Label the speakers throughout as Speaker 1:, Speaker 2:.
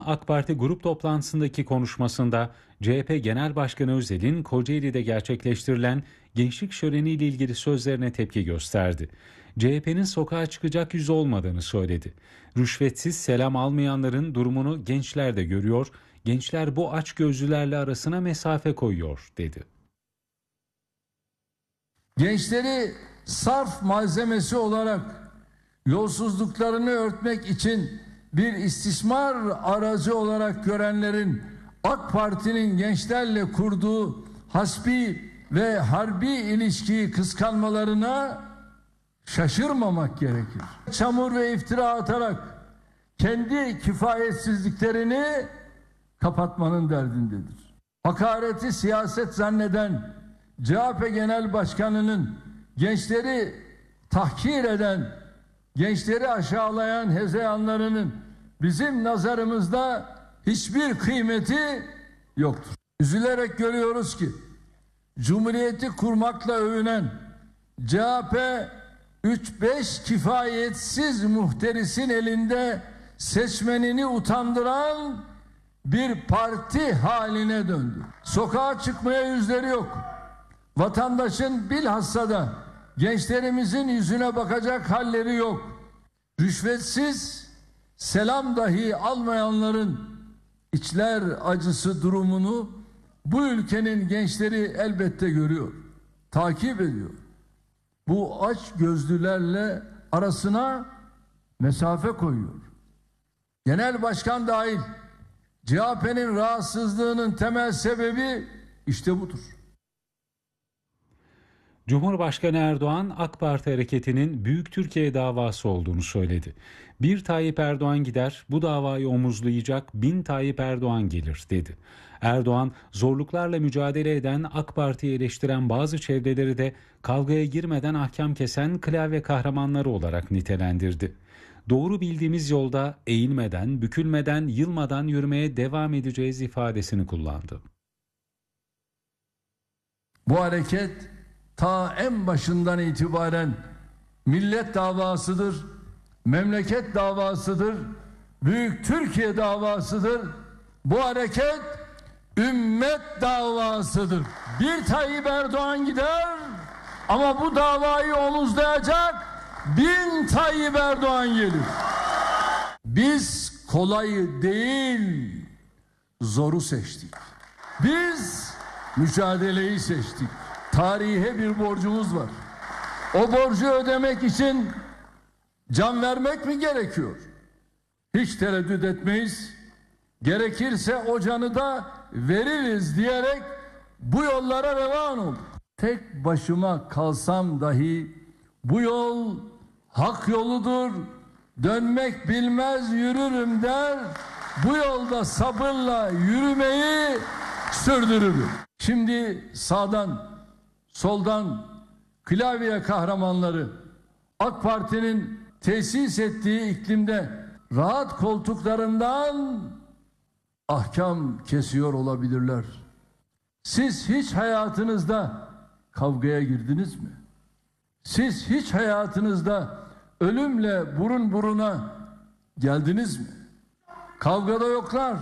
Speaker 1: AK Parti grup toplantısındaki konuşmasında CHP Genel Başkanı Özel'in Kocaeli'de gerçekleştirilen gençlik şöleniyle ilgili sözlerine tepki gösterdi. CHP'nin sokağa çıkacak yüzü olmadığını söyledi. Rüşvetsiz selam almayanların durumunu gençler de görüyor, gençler bu açgözlülerle arasına mesafe koyuyor dedi.
Speaker 2: Gençleri sarf malzemesi olarak yolsuzluklarını örtmek için bir istismar aracı olarak görenlerin AK Parti'nin gençlerle kurduğu hasbi ve harbi ilişkiyi kıskanmalarına şaşırmamak gerekir. Çamur ve iftira atarak kendi kifayetsizliklerini kapatmanın derdindedir. Hakareti siyaset zanneden CHP Genel Başkanı'nın gençleri tahkir eden, gençleri aşağılayan hezeyanlarının bizim nazarımızda hiçbir kıymeti yoktur. Üzülerek görüyoruz ki Cumhuriyeti kurmakla övünen CHP 3-5 kifayetsiz muhterisin elinde seçmenini utandıran bir parti haline döndü. Sokağa çıkmaya yüzleri yok. Vatandaşın bilhassa da gençlerimizin yüzüne bakacak halleri yok. Rüşvetsiz selam dahi almayanların içler acısı durumunu bu ülkenin gençleri elbette görüyor, takip ediyor. Bu aç gözlülerle arasına mesafe koyuyor. Genel başkan dahil CHP'nin rahatsızlığının temel sebebi işte budur.
Speaker 1: Cumhurbaşkanı Erdoğan, AK Parti hareketinin Büyük Türkiye davası olduğunu söyledi. Bir Tayyip Erdoğan gider, bu davayı omuzlayacak 1000 Tayyip Erdoğan gelir dedi. Erdoğan, zorluklarla mücadele eden AK Parti'yi eleştiren bazı çevreleri de kavgaya girmeden ahkam kesen klavye kahramanları olarak nitelendirdi. Doğru bildiğimiz yolda eğilmeden, bükülmeden, yılmadan yürümeye devam edeceğiz ifadesini kullandı.
Speaker 2: Bu hareket ta en başından itibaren millet davasıdır, memleket davasıdır, Büyük Türkiye davasıdır. Bu hareket ümmet davasıdır. Bir Tayyip Erdoğan gider ama bu davayı omuzlayacak 1000 Tayyip Erdoğan gelir. Biz kolayı değil, zoru seçtik. Biz mücadeleyi seçtik. Tarihe bir borcumuz var. O borcu ödemek için can vermek mi gerekiyor? Hiç tereddüt etmeyiz. Gerekirse o canı da veririz diyerek bu yollara revan olduk. Tek başıma kalsam dahi bu yol hak yoludur. Dönmek bilmez yürürüm der. Bu yolda sabırla yürümeyi sürdürürüm. Şimdi sağdan, soldan klavye kahramanları AK Parti'nin tesis ettiği iklimde rahat koltuklarından ahkam kesiyor olabilirler. Siz hiç hayatınızda kavgaya girdiniz mi? Siz hiç hayatınızda ölümle burun buruna geldiniz mi? Kavgada yoklar.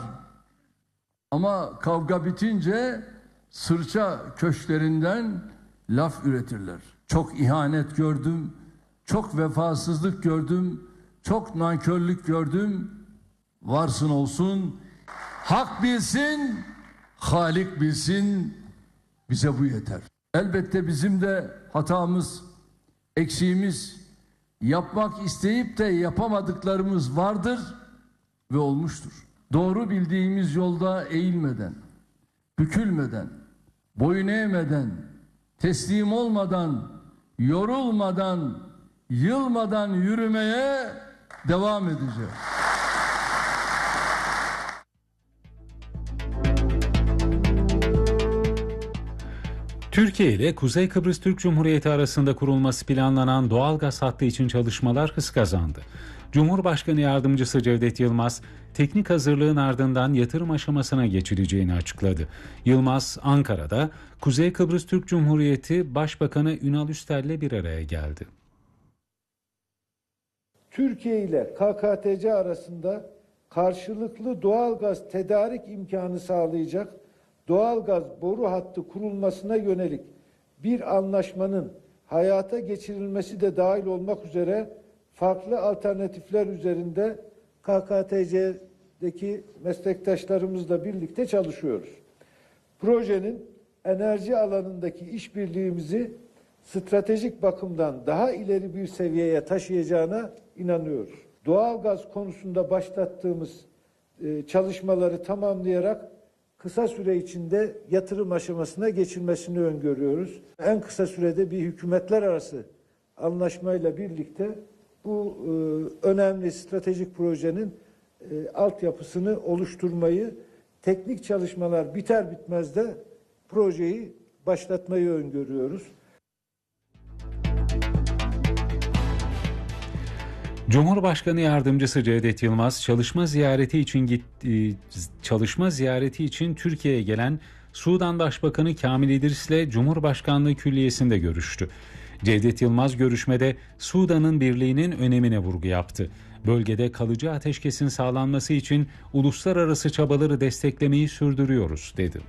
Speaker 2: Ama kavga bitince sırça köşklerinden laf üretirler. Çok ihanet gördüm, çok vefasızlık gördüm, çok nankörlük gördüm. Varsın olsun, hak bilsin, Halik bilsin, bize bu yeter. Elbette bizim de hatamız, eksiğimiz, yapmak isteyip de yapamadıklarımız vardır ve olmuştur. Doğru bildiğimiz yolda eğilmeden, bükülmeden, boyun eğmeden, teslim olmadan, yorulmadan, yılmadan yürümeye devam edeceğiz.
Speaker 1: Türkiye ile Kuzey Kıbrıs Türk Cumhuriyeti arasında kurulması planlanan doğalgaz hattı için çalışmalar hız kazandı. Cumhurbaşkanı Yardımcısı Cevdet Yılmaz, teknik hazırlığın ardından yatırım aşamasına geçileceğini açıkladı. Yılmaz, Ankara'da Kuzey Kıbrıs Türk Cumhuriyeti Başbakanı Ünal Üster'le bir araya geldi.
Speaker 3: Türkiye ile KKTC arasında karşılıklı doğalgaz tedarik imkanı sağlayacak doğalgaz boru hattı kurulmasına yönelik bir anlaşmanın hayata geçirilmesi de dahil olmak üzere farklı alternatifler üzerinde KKTC'deki meslektaşlarımızla birlikte çalışıyoruz. Projenin enerji alanındaki işbirliğimizi stratejik bakımdan daha ileri bir seviyeye taşıyacağına inanıyoruz. Doğalgaz konusunda başlattığımız çalışmaları tamamlayarak kısa süre içinde yatırım aşamasına geçilmesini öngörüyoruz. En kısa sürede bir hükümetler arası anlaşmayla birlikte bu önemli stratejik projenin altyapısını oluşturmayı, teknik çalışmalar biter bitmez de projeyi başlatmayı öngörüyoruz.
Speaker 1: Cumhurbaşkanı Yardımcısı Cevdet Yılmaz çalışma ziyareti için Türkiye'ye gelen Sudan Başbakanı Kamil İdris'le Cumhurbaşkanlığı Külliyesi'nde görüştü. Cevdet Yılmaz görüşmede Sudan'ın birliğinin önemine vurgu yaptı. Bölgede kalıcı ateşkesin sağlanması için uluslararası çabaları desteklemeyi sürdürüyoruz, dedi.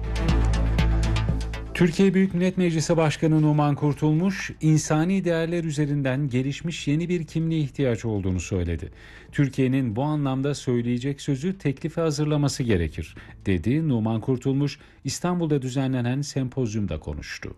Speaker 1: Türkiye Büyük Millet Meclisi Başkanı Numan Kurtulmuş, insani değerler üzerinden gelişmiş yeni bir kimliğe ihtiyaç olduğunu söyledi. Türkiye'nin bu anlamda söyleyecek sözü, teklifi hazırlaması gerekir, dedi. Numan Kurtulmuş, İstanbul'da düzenlenen sempozyumda konuştu.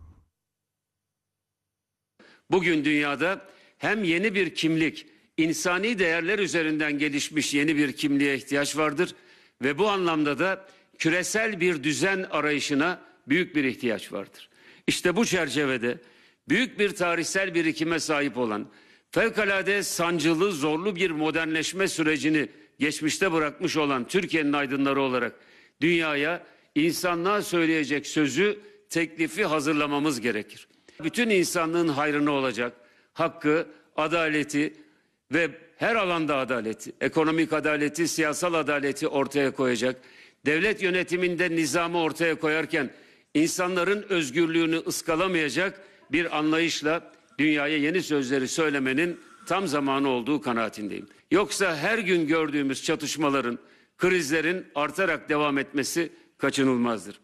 Speaker 4: Bugün dünyada hem yeni bir kimlik, insani değerler üzerinden gelişmiş yeni bir kimliğe ihtiyaç vardır ve bu anlamda da küresel bir düzen arayışına büyük bir ihtiyaç vardır. İşte bu çerçevede büyük bir tarihsel birikime sahip olan, fevkalade sancılı, zorlu bir modernleşme sürecini geçmişte bırakmış olan Türkiye'nin aydınları olarak dünyaya, insanlığa söyleyecek sözü, teklifi hazırlamamız gerekir. Bütün insanlığın hayrına olacak, hakkı, adaleti ve her alanda adaleti, ekonomik adaleti, siyasal adaleti ortaya koyacak, devlet yönetiminde nizamı ortaya koyarken insanların özgürlüğünü ıskalamayacak bir anlayışla dünyaya yeni sözleri söylemenin tam zamanı olduğu kanaatindeyim. Yoksa her gün gördüğümüz çatışmaların, krizlerin artarak devam etmesi kaçınılmazdır.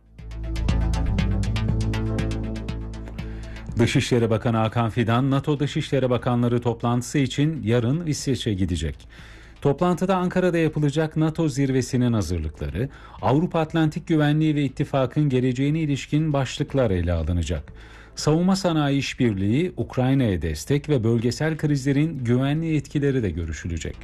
Speaker 1: Dışişleri Bakanı Hakan Fidan, NATO Dışişleri Bakanları toplantısı için yarın İsveç'e gidecek. Toplantıda Ankara'da yapılacak NATO zirvesinin hazırlıkları, Avrupa Atlantik Güvenliği ve İttifakın geleceğine ilişkin başlıklar ele alınacak. Savunma sanayi işbirliği, Ukrayna'ya destek ve bölgesel krizlerin güvenliği etkileri de görüşülecek.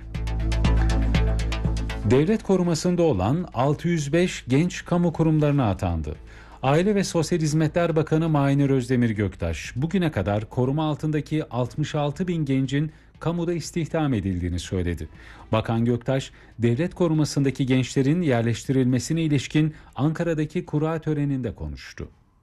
Speaker 1: Devlet korumasında olan 605 genç kamu kurumlarına atandı. Aile ve Sosyal Hizmetler Bakanı Mahinur Özdemir Göktaş, bugüne kadar koruma altındaki 66 bin gencin kamuda istihdam edildiğini söyledi. Bakan Göktaş, devlet korumasındaki gençlerin yerleştirilmesine ilişkin Ankara'daki kura töreninde konuştu.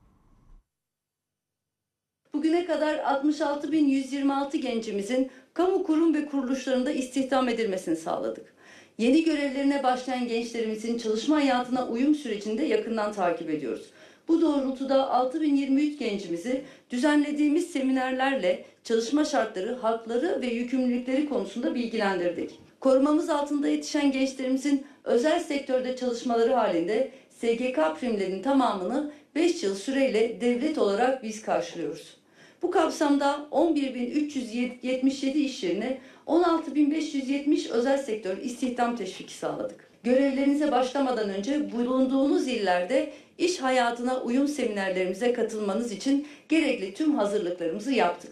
Speaker 5: Bugüne kadar 66.126 gencimizin kamu kurum ve kuruluşlarında istihdam edilmesini sağladık. Yeni görevlerine başlayan gençlerimizin çalışma hayatına uyum sürecinde yakından takip ediyoruz. Bu doğrultuda 6023 gencimizi düzenlediğimiz seminerlerle çalışma şartları, hakları ve yükümlülükleri konusunda bilgilendirdik. Korumamız altında yetişen gençlerimizin özel sektörde çalışmaları halinde SGK primlerinin tamamını 5 yıl süreyle devlet olarak biz karşılıyoruz. Bu kapsamda 11.377 iş yerine 16.570 özel sektör istihdam teşviki sağladık. Görevlerinize başlamadan önce bulunduğunuz illerde iş hayatına uyum seminerlerimize katılmanız için gerekli tüm hazırlıklarımızı yaptık.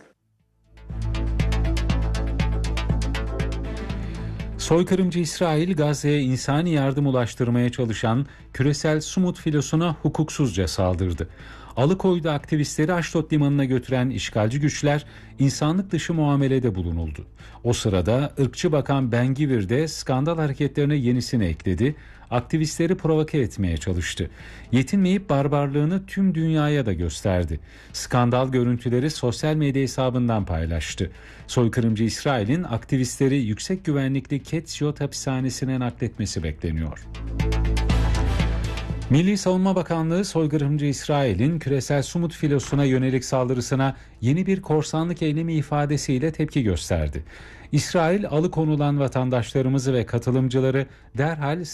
Speaker 1: Soykırımcı İsrail, Gazze'ye insani yardım ulaştırmaya çalışan küresel Sumut filosuna hukuksuzca saldırdı. Alıkoy'da aktivistleri Aşdod limanına götüren işgalci güçler insanlık dışı muamelede bulunuldu. O sırada ırkçı bakan Ben Gvir de skandal hareketlerine yenisini ekledi. Aktivistleri provoke etmeye çalıştı. Yetinmeyip barbarlığını tüm dünyaya da gösterdi. Skandal görüntüleri sosyal medya hesabından paylaştı. Soykırımcı İsrail'in aktivistleri yüksek güvenlikli Ketziot hapishanesine nakletmesi bekleniyor. Milli Savunma Bakanlığı soykırımcı İsrail'in küresel Sumut filosuna yönelik saldırısına yeni bir korsanlık eylemi ifadesiyle tepki gösterdi. İsrail alıkonulan vatandaşlarımızı ve katılımcıları derhal